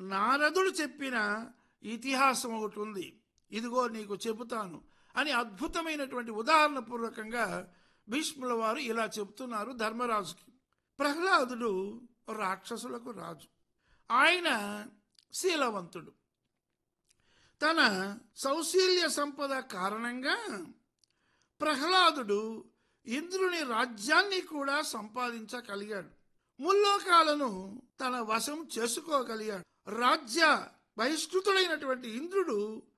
నారదుడు చెప్పిన ఇతిహాసం ఒకటి ఉంది, ఇదిగో నీకు చెబుతాను అని అద్భుతమైనటువంటి ఉదాహరణ పూర్వకంగా భీష్ముల వారు ఇలా చెబుతున్నారు ధర్మరాజుకి. ప్రహ్లాదుడు రాక్షసులకు రాజు. ఆయన శీలవంతుడు. తన సౌశీల్య సంపద కారణంగా ప్రహ్లాదుడు ఇంద్రుని రాజ్యాన్ని కూడా సంపాదించగలిగాడు. ముల్లోకాలను తన వశం చేసుకోగలిగాడు. రాజ్య బహిష్కృతుడైనటువంటి ఇంద్రుడు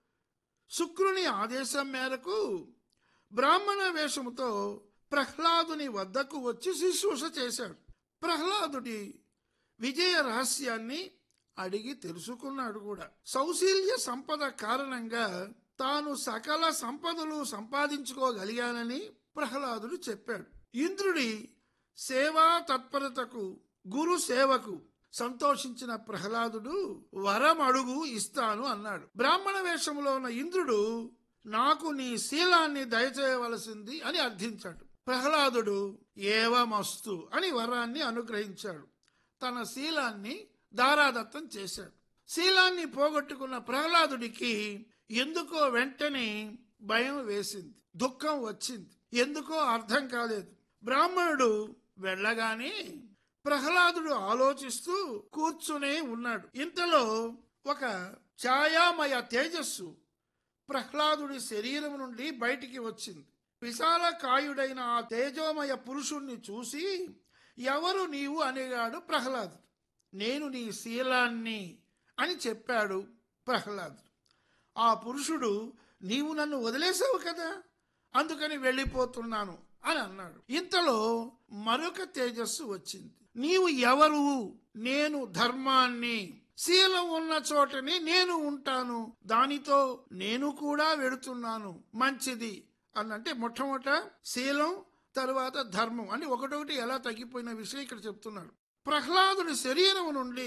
శుక్రుని ఆదేశం మేరకు బ్రాహ్మణ వేషముతో ప్రహ్లాదుని వద్దకు వచ్చి శుశ్రూష చేశాడు. ప్రహ్లాదుడి విజయ రహస్యాన్ని అడిగి తెలుసుకున్నాడు కూడా. సౌశీల్య సంపద కారణంగా తాను సకల సంపదలు సంపాదించుకోగలిగానని ప్రహ్లాదుడు చెప్పాడు. ఇంద్రుడి సేవా తత్పరతకు, గురు సేవకు సంతోషించిన ప్రహ్లాదుడు వరం అడుగు ఇస్తాను అన్నాడు. బ్రాహ్మణ వేషంలో ఉన్న ఇంద్రుడు నాకు నీ శీలాన్ని దయచేయవలసింది అని అర్థించాడు. ప్రహ్లాదుడు ఏవమస్తు అని వరాన్ని అనుగ్రహించాడు. తన శీలాన్ని దారాదత్తం చేశాడు. శీలాన్ని పోగొట్టుకున్న ప్రహ్లాదుడికి ఎందుకో వెంటనే భయం వేసింది, దుఃఖం వచ్చింది. ఎందుకో అర్థం కాలేదు. బ్రాహ్మణుడు వెళ్ళగానే ప్రహ్లాదుడు ఆలోచిస్తూ కూర్చునే ఉన్నాడు. ఇంతలో ఒక ఛాయామయ తేజస్సు ప్రహ్లాదుడి శరీరం నుండి బయటికి వచ్చింది. విశాల కాయుడైన ఆ తేజోమయ పురుషుణ్ణి చూసి ఎవరు నీవు అనేగాడు ప్రహ్లాదుడు. నేను నీ శీలాన్ని అని చెప్పాడు ప్రహ్లాదుడు. ఆ పురుషుడు నీవు నన్ను వదిలేసావు కదా, అందుకని వెళ్ళిపోతున్నాను అని అన్నాడు. ఇంతలో మరొక తేజస్సు వచ్చింది. నీవు ఎవరు? నేను ధర్మాన్ని, శీలం ఉన్న చోటనే నేను ఉంటాను, దానితో నేను కూడా వెడుతున్నాను, మంచిది అన్నంటే మొట్టమొదట శీలం, తరువాత ధర్మం అని ఒకటొకటి ఎలా తగ్గిపోయిన విషయం ఇక్కడ చెప్తున్నాడు. ప్రహ్లాదుడి శరీరం నుండి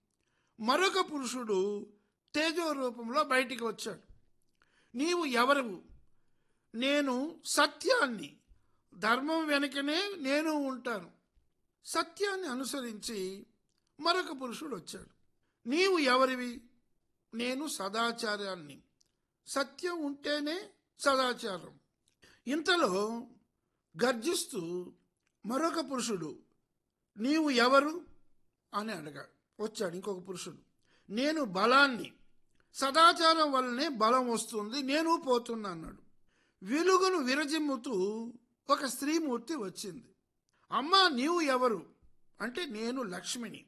మరొక పురుషుడు తేజో రూపంలో బయటికి వచ్చాడు. నీవు ఎవరు? నేను సత్యాన్ని, ధర్మం వెనుకనే నేను ఉంటాను. సత్యాన్ని అనుసరించి మరొక పురుషుడు వచ్చాడు. నీవు ఎవరివి? నేను సదాచారాన్ని, సత్యం ఉంటేనే సదాచారం. ఇంతలో గర్జిస్తూ మరొక పురుషుడు నీవు ఎవరు అని అడిగాడు. వచ్చాడు ఇంకొక పురుషుడు. నేను బలాన్ని, సదాచారం వల్లనే బలం వస్తుంది, నేను పోతున్నా అన్నాడు. వెలుగును విరజిమ్ముతూ ఒక స్త్రీమూర్తి వచ్చింది. అమ్మా నీవు ఎవరు అంటే నేను లక్ష్మిని,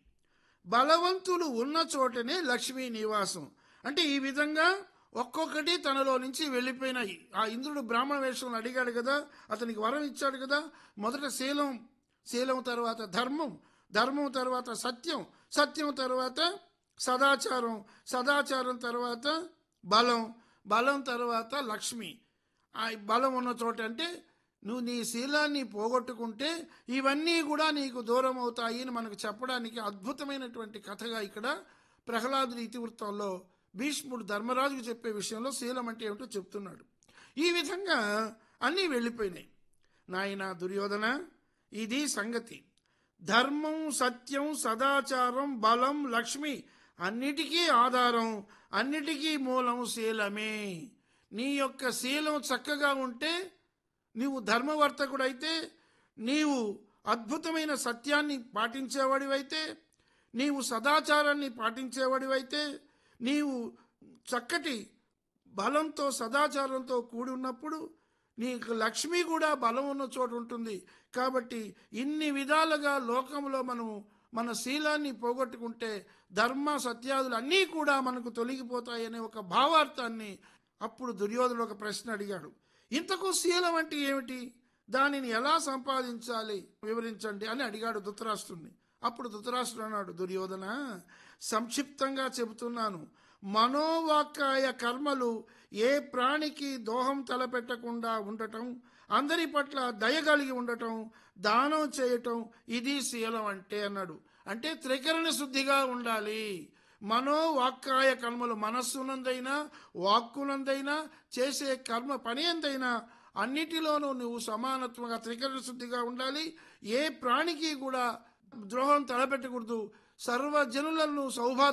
బలవంతులు ఉన్న చోటనే లక్ష్మీ నివాసం. అంటే ఈ విధంగా ఒక్కొక్కటి తనలో నుంచి వెళ్ళిపోయినాయి. ఆ ఇంద్రుడు బ్రాహ్మణ వేషంలో అడిగాడు కదా, అతనికి వరం ఇచ్చాడు కదా. మొదట శీలం, శీలం తర్వాత ధర్మం, ధర్మం తర్వాత సత్యం, సత్యం తర్వాత సదాచారం, సదాచారం తర్వాత బలం, బలం తర్వాత లక్ష్మి. ఆ బలం ఉన్న చోట అంటే నువ్వు నీ శీలాన్ని పోగొట్టుకుంటే ఇవన్నీ కూడా నీకు దూరం అవుతాయి అని మనకు చెప్పడానికి అద్భుతమైనటువంటి కథగా ఇక్కడ ప్రహ్లాదుడి ఇతివృత్తంలో భీష్ముడు ధర్మరాజుకు చెప్పే విషయంలో శీలం అంటే ఏమిటో చెప్తున్నాడు. ఈ విధంగా అన్నీ వెళ్ళిపోయినాయి. నాయనా దుర్యోధన, ఇది సంగతి. ధర్మం, సత్యం, సదాచారం, బలం, లక్ష్మి అన్నిటికీ ఆధారం, అన్నిటికీ మూలం శీలమే. నీ యొక్క శీలం చక్కగా ఉంటే, నీవు ధర్మవర్తకుడైతే, నీవు అద్భుతమైన సత్యాన్ని పాటించేవాడివైతే, నీవు సదాచారాన్ని పాటించేవాడివైతే, నీవు చక్కటి బలంతో సదాచారంతో కూడి ఉన్నప్పుడు నీకు లక్ష్మి కూడా బలం ఉన్న చోటు ఉంటుంది. కాబట్టి ఇన్ని విధాలుగా లోకంలో మనము మన శీలాన్ని పోగొట్టుకుంటే ధర్మ సత్యాదులు అన్నీ కూడా మనకు తొలగిపోతాయనే ఒక భావార్థాన్ని అప్పుడు దుర్యోధనుడు ఒక ప్రశ్న అడిగాడు. ఇంతకు శీలం అంటే ఏమిటి, దానిని ఎలా సంపాదించాలి వివరించండి అని అడిగాడు ధృతరాష్ట్రుడిని. అప్పుడు ధృతరాష్ట్రుడు అన్నాడు, దుర్యోధన సంక్షిప్తంగా చెబుతున్నాను. మనోవాక్కాయ కర్మలు ఏ ప్రాణికి దోహం తలపెట్టకుండా ఉండటం, అందరి పట్ల దయ కలిగి ఉండటం, దానం చేయటం, ఇది శీలం అంటే అన్నాడు. అంటే త్రికరణ శుద్ధిగా ఉండాలి. మనోవాక్కాయ కర్మలు మనస్సునందైనా వాక్కునందైనా చేసే కర్మ పని ఎంతైనా అన్నిటిలోనూ నువ్వు సమానత్వంగా త్రికరణ శుద్ధిగా ఉండాలి. ఏ ప్రాణికి కూడా ద్రోహం తలపెట్టకూడదు. సర్వజనులను